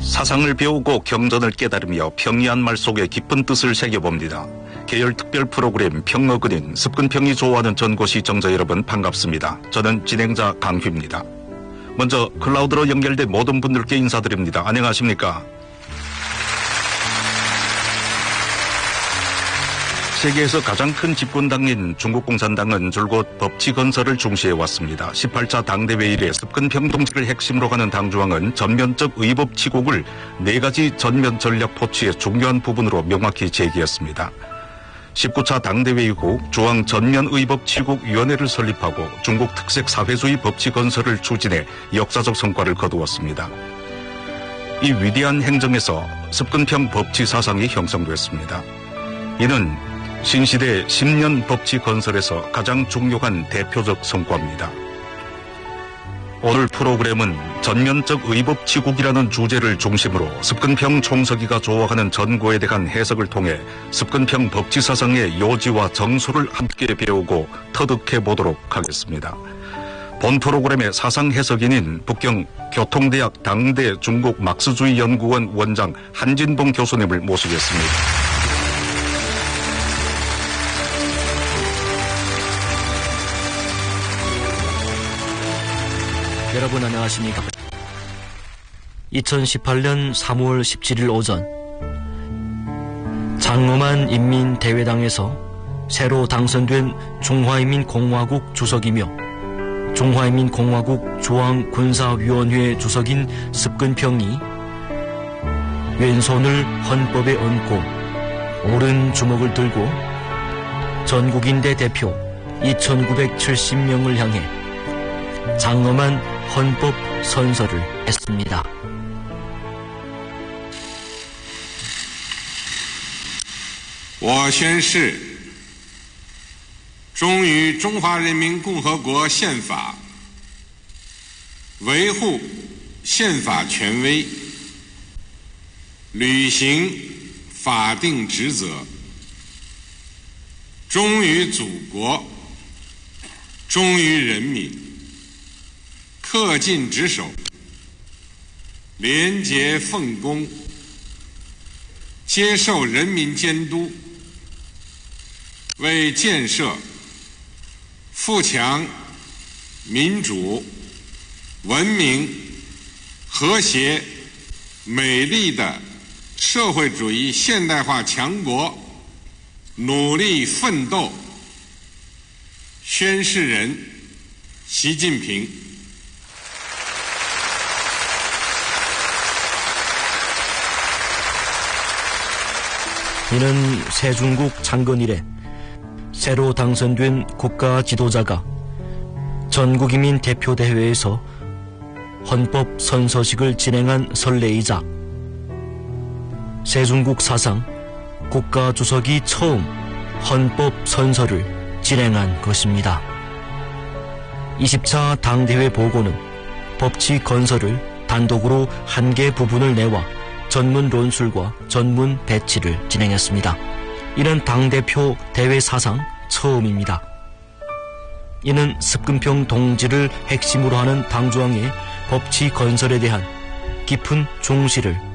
사상을 배우고 경전을 깨달으며 평이한 말 속에 깊은 뜻을 새겨봅니다. 계열 특별 프로그램 평어근인 습근평이 좋아하는 전고 시청자 여러분 반갑습니다. 저는 진행자 강휘입니다. 먼저 클라우드로 연결된 모든 분들께 인사드립니다. 안녕하십니까? 세계에서 가장 큰 집권당인 중국 공산당은 줄곧 법치 건설을 중시해왔습니다. 18차 당대회 이래 습근평 동지를 핵심으로 가는 당중앙은 전면적 의법 치국을 4가지 전면 전략 토치의 중요한 부분으로 명확히 제기했습니다. 19차 당대회 이후 중앙 전면의법치국위원회를 설립하고 중국 특색 사회주의 법치 건설을 추진해 역사적 성과를 거두었습니다. 이 위대한 행정에서 습근평 법치 사상이 형성됐습니다. 이는 신시대 10년 법치 건설에서 가장 중요한 대표적 성과입니다. 오늘 프로그램은 전면적 의법치국이라는 주제를 중심으로 습근평 총서기가 조어하는 전고에 대한 해석을 통해 습근평 법치 사상의 요지와 정수를 함께 배우고 터득해 보도록 하겠습니다. 본 프로그램의 사상 해석인인 북경 교통대학 당대 중국 막스주의 연구원 원장 한진봉 교수님을 모시겠습니다. 여러분 안녕하십니까? 2018년 3월 17일 오전 장엄한 인민대회당에서 새로 당선된 중화인민공화국 주석이며 중화인민공화국 중앙군사위원회 주석인 습근평이 왼손을 헌법에 얹고 오른 주먹을 들고 전국인대 대표 2,970명을 향해 장엄한 헌법 선서를 했습니다. 我宣誓忠于中华人民共和国宪法，维护宪法权威，履行法定职责，忠于祖国，忠于人民，恪尽职守，廉洁奉公，接受人民监督，为建设富强、民主、文明、和谐、美丽的社会主义现代化强国努力奋斗。宣誓人习近平。 이는 세중국 창건 이래 새로 당선된 국가 지도자가 전국인민 대표대회에서 헌법 선서식을 진행한 선례이자 세중국 사상 국가 주석이 처음 헌법 선서를 진행한 것입니다. 20차 당대회 보고는 법치 건설을 단독으로 한 개 부분을 내와 전문 논술과 전문 배치를 진행했습니다. 이는 당대표 대회 사상 처음입니다. 이는 습근평 동지를 핵심으로 하는 당중앙의 법치 건설에 대한 깊은 중시를